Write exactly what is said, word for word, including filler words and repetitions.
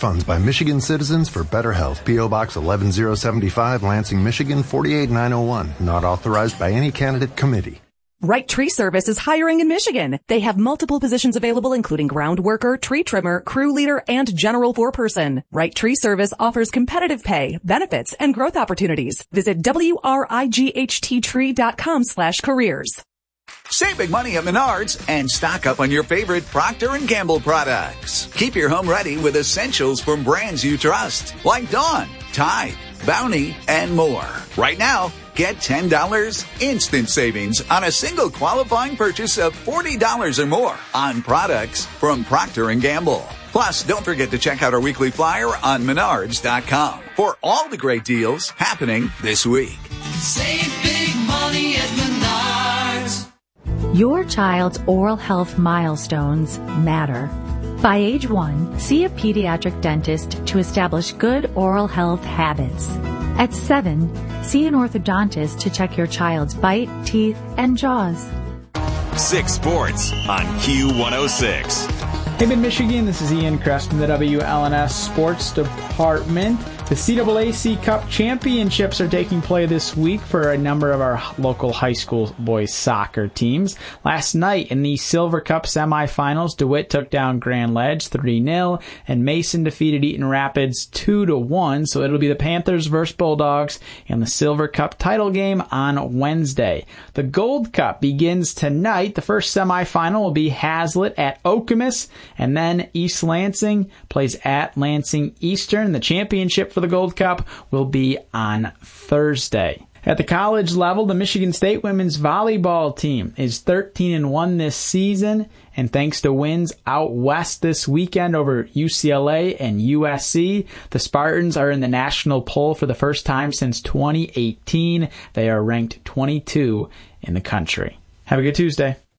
funds by Michigan Citizens for Better Health. P O. Box eleven oh seventy-five, Lansing, Michigan four eight nine oh one. Not authorized by any candidate committee. Right Tree Service is hiring in Michigan. They have multiple positions available, including ground worker, tree trimmer, crew leader, and general foreperson. Right Tree Service offers competitive pay, benefits, and growth opportunities. Visit W R I G H T tree dot com slash careers. Save big money at Menards and stock up on your favorite Procter and Gamble products. Keep your home ready with essentials from brands you trust, like Dawn, Tide, Bounty, and more. Right now, get ten dollars instant savings on a single qualifying purchase of forty dollars or more on products from Procter and Gamble. Plus, don't forget to check out our weekly flyer on menards dot com for all the great deals happening this week. Save big money at Menards. Your child's oral health milestones matter. By age one, see a pediatric dentist to establish good oral health habits. At seven, see an orthodontist to check your child's bite, teeth, and jaws. Six Sports on Q one oh six. Hey, Mid-Michigan, this is Ian Kress from the W L N S Sports Department. The C A A C Cup Championships are taking place this week for a number of our local high school boys soccer teams. Last night in the Silver Cup semifinals, DeWitt took down Grand Ledge three nil, and Mason defeated Eaton Rapids two to one. So it'll be the Panthers versus Bulldogs in the Silver Cup title game on Wednesday. The Gold Cup begins tonight. The first semifinal will be Hazlitt at Okemos, and then East Lansing plays at Lansing Eastern. The championship for the Gold Cup will be on Thursday. At the college level, the Michigan State women's volleyball team is thirteen and one this season, and thanks to wins out west this weekend over U C L A and U S C, the Spartans are in the national poll for the first time since twenty eighteen. They are ranked twenty-two in the country. Have a good Tuesday.